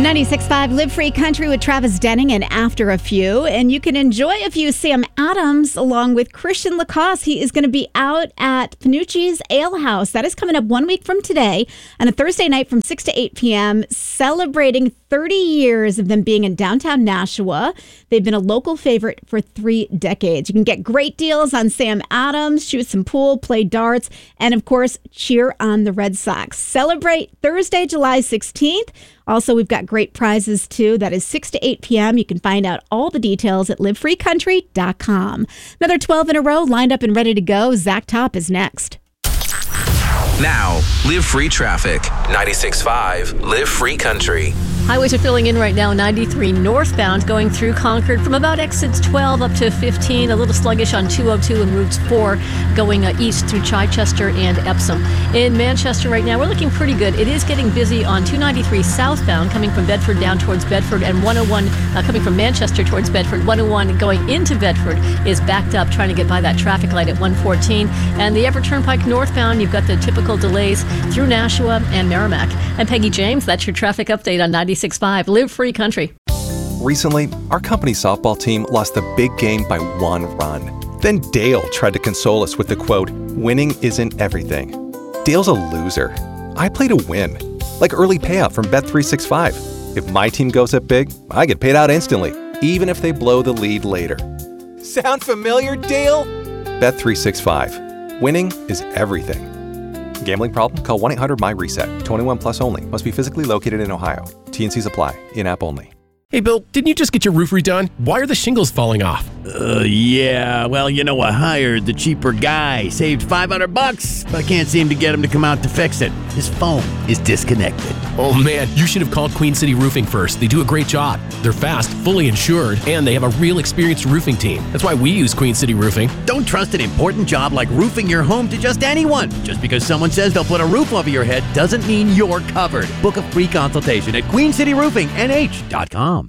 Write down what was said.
96.5 Live Free Country with Travis Denning and After a Few. And you can enjoy a few Sam Adams along with Christian Lacoste. He is going to be out at Panucci's Ale House. That is coming up 1 week from today on a Thursday night from 6 to 8 p.m., celebrating 30 years of them being in downtown Nashua. They've been a local favorite for 3 decades. You can get great deals on Sam Adams, shoot some pool, play darts, and of course, cheer on the Red Sox. Celebrate Thursday, July 16th. Also, we've got great prizes, too. That is 6 to 8 p.m. You can find out all the details at livefreecountry.com. Another 12 in a row lined up and ready to go. Zach Top is next. Now, Live Free Traffic. 96.5 Live Free Country. Highways are filling in right now. 93 northbound going through Concord from about exits 12 up to 15. A little sluggish on 202 and Route 4 going east through Chichester and Epsom. In Manchester right now, we're looking pretty good. It is getting busy on 293 southbound coming from Bedford down towards Bedford, and 101 coming from Manchester towards Bedford. 101 going into Bedford is backed up trying to get by that traffic light at 114. And the Everett Turnpike northbound, you've got the typical delays through Nashua and Merrimack. I'm Peggy James. That's your traffic update on 96.5 Live Free Country. Recently, our company's softball team lost the big game by 1 run. Then Dale tried to console us with the quote, "Winning isn't everything." Dale's a loser. I play to win, like early payout from Bet365. If my team goes up big, I get paid out instantly, even if they blow the lead later. Sound familiar, Dale? Bet365. Winning is everything. Gambling problem? Call 1-800-MY-RESET. 21 plus only. Must be physically located in Ohio. T&Cs apply. In-app only. Hey, Bill, didn't you just get your roof redone? Why are the shingles falling off? Yeah. Well, I hired the cheaper guy. Saved $500, but I can't seem to get him to come out to fix it. His phone is disconnected. Oh, man, you should have called Queen City Roofing first. They do a great job. They're fast, fully insured, and they have a real experienced roofing team. That's why we use Queen City Roofing. Don't trust an important job like roofing your home to just anyone. Just because someone says they'll put a roof over your head doesn't mean you're covered. Book a free consultation at queencityroofingnh.com.